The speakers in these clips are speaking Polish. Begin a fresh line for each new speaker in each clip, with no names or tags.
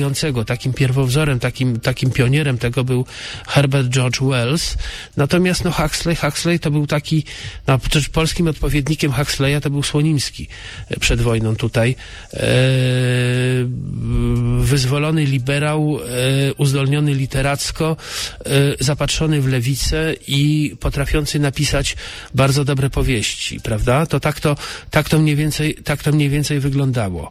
początkującego. Takim pierwowzorem, takim pionierem tego był Herbert George Wells. Natomiast Huxley to był taki, przecież polskim odpowiednikiem Huxleya to był Słonimski przed wojną tutaj. Wyzwolony liberał, uzdolniony literacko, zapatrzony w lewicę i potrafiący napisać bardzo dobre powieści, prawda? To tak to mniej więcej wyglądało.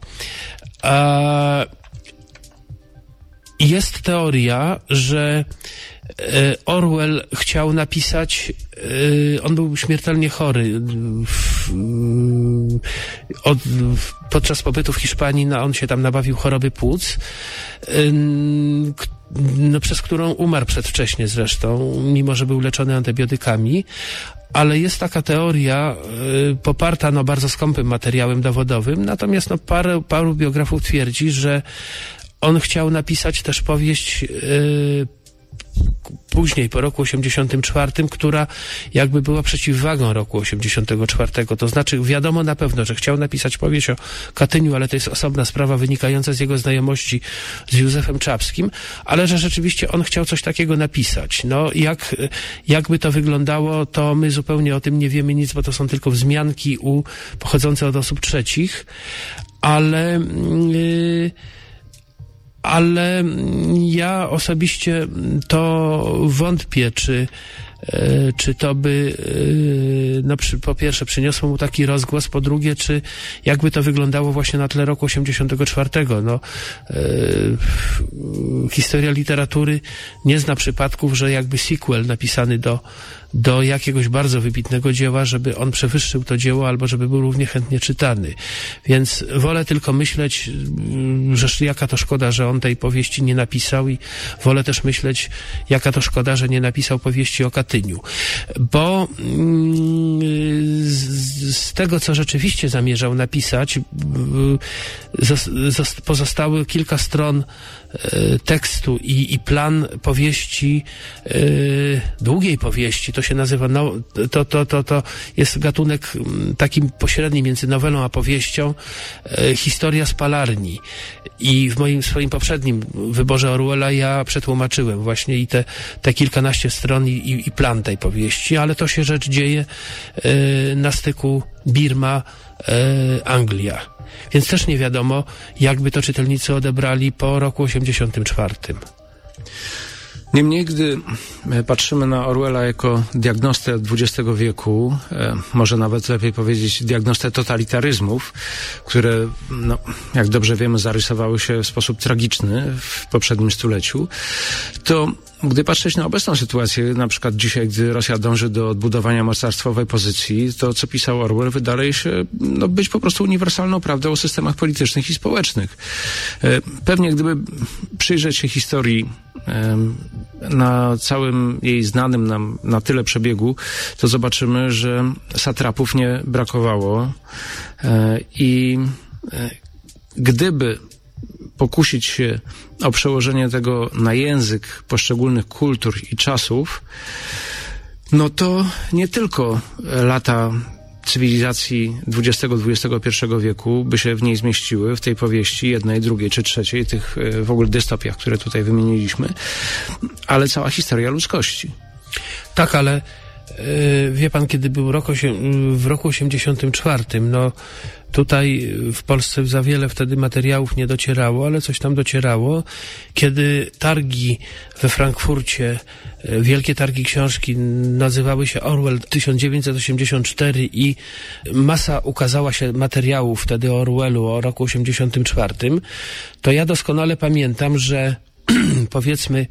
Jest teoria, że Orwell chciał napisać, on był śmiertelnie chory. Podczas pobytu w Hiszpanii on się tam nabawił choroby płuc, przez którą umarł przedwcześnie zresztą, mimo że był leczony antybiotykami. Ale jest taka teoria poparta bardzo skąpym materiałem dowodowym, natomiast paru biografów twierdzi, że on chciał napisać też powieść później, po roku 84, która jakby była przeciwwagą roku 84. To znaczy wiadomo na pewno, że chciał napisać powieść o Katyniu, ale to jest osobna sprawa wynikająca z jego znajomości z Józefem Czapskim, ale że rzeczywiście on chciał coś takiego napisać. No, jakby to wyglądało, to my zupełnie o tym nie wiemy nic, bo to są tylko wzmianki pochodzące od osób trzecich, ale ja osobiście to wątpię, czy to by po pierwsze przyniosło mu taki rozgłos, po drugie, czy jakby to wyglądało właśnie na tle roku 84. Historia literatury nie zna przypadków, że jakby sequel napisany do jakiegoś bardzo wybitnego dzieła, żeby on przewyższył to dzieło, albo żeby był równie chętnie czytany. Więc wolę tylko myśleć, że jaka to szkoda, że on tej powieści nie napisał, i wolę też myśleć, jaka to szkoda, że nie napisał powieści o Katyniu. Bo z tego, co rzeczywiście zamierzał napisać, pozostały kilka stron tekstu i plan powieści, długiej powieści. To się nazywa, to jest gatunek takim pośredni między nowelą a powieścią, historia z Palarni. I w swoim poprzednim wyborze Orwella ja przetłumaczyłem właśnie i te kilkanaście stron i plan tej powieści, ale to się rzecz dzieje na styku Birma, Anglia. Więc też nie wiadomo, jakby to czytelnicy odebrali po roku 84.
Niemniej, gdy patrzymy na Orwella jako diagnostę XX wieku, może nawet lepiej powiedzieć diagnostę totalitaryzmów, które, jak dobrze wiemy, zarysowały się w sposób tragiczny w poprzednim stuleciu, to gdy patrzeć na obecną sytuację, na przykład dzisiaj, gdy Rosja dąży do odbudowania mocarstwowej pozycji, to co pisał Orwell wydaje się być po prostu uniwersalną prawdą o systemach politycznych i społecznych. Pewnie gdyby przyjrzeć się historii na całym jej znanym nam na tyle przebiegu, to zobaczymy, że satrapów nie brakowało i gdyby pokusić się o przełożenie tego na język poszczególnych kultur i czasów, to nie tylko lata cywilizacji XX-XXI wieku by się w niej zmieściły, w tej powieści jednej, drugiej czy trzeciej, tych w ogóle dystopiach, które tutaj wymieniliśmy, ale cała historia ludzkości.
Tak, ale wie pan, kiedy był w roku 84, tutaj w Polsce za wiele wtedy materiałów nie docierało, ale coś tam docierało. Kiedy targi we Frankfurcie, wielkie targi książki nazywały się Orwell 1984 i masa ukazała się materiałów wtedy o Orwellu, o roku 84, to ja doskonale pamiętam, że powiedzmy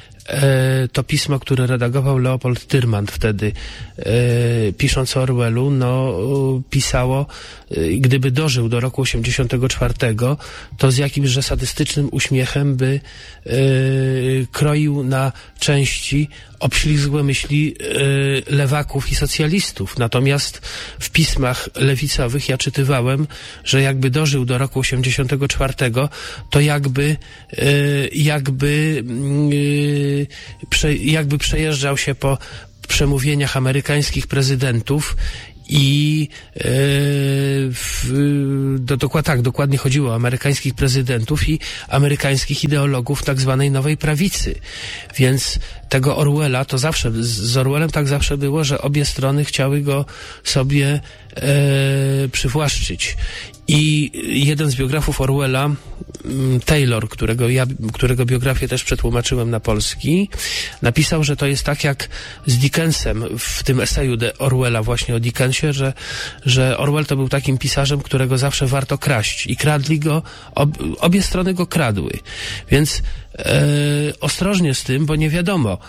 to pismo, które redagował Leopold Tyrman wtedy, pisząc o Orwellu, pisało, gdyby dożył do roku 84, to z jakimże sadystycznym uśmiechem by kroił na części obślizgłe myśli lewaków i socjalistów. Natomiast w pismach lewicowych ja czytywałem, że jakby dożył do roku 84, to jakby przejeżdżał się po przemówieniach amerykańskich prezydentów i dokładnie chodziło o amerykańskich prezydentów i amerykańskich ideologów tak zwanej nowej prawicy. Więc tego Orwella to zawsze, z Orwellem tak zawsze było, że obie strony chciały go sobie przywłaszczyć. I jeden z biografów Orwella, Taylor, którego biografię też przetłumaczyłem na polski, napisał, że to jest tak jak z Dickensem w tym eseju Orwella właśnie o Dickensie, że Orwell to był takim pisarzem, którego zawsze warto kraść i kradli go, obie strony go kradły. Więc ostrożnie z tym, bo nie wiadomo.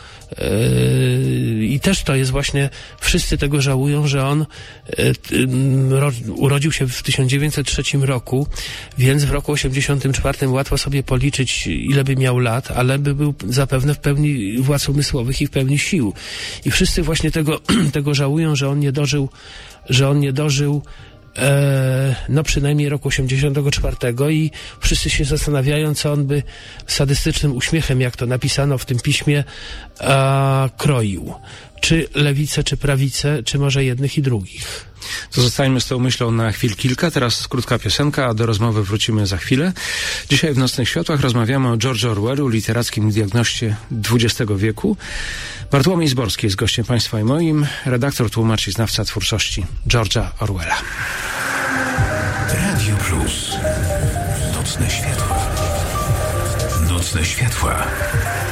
I też to jest właśnie, wszyscy tego żałują, że on urodził się w 1903 roku, więc w roku 1984 łatwo sobie policzyć, ile by miał lat, ale by był zapewne w pełni władz umysłowych i w pełni sił. I wszyscy właśnie tego żałują, że on nie dożył no przynajmniej roku 84 i wszyscy się zastanawiają, co on by sadystycznym uśmiechem, jak to napisano w tym piśmie, kroił. Czy lewicę, czy prawicę, czy może jednych i drugich.
To zostańmy z tą myślą na chwil kilka. Teraz krótka piosenka, a do rozmowy wrócimy za chwilę. Dzisiaj w Nocnych Światłach rozmawiamy o George Orwellu, literackim diagnoście XX wieku. Bartłomiej Zborski jest gościem Państwa i moim, redaktor, tłumacz i znawca twórczości George'a Orwella.
Radio Plus. Nocne Światła. Nocne Światła.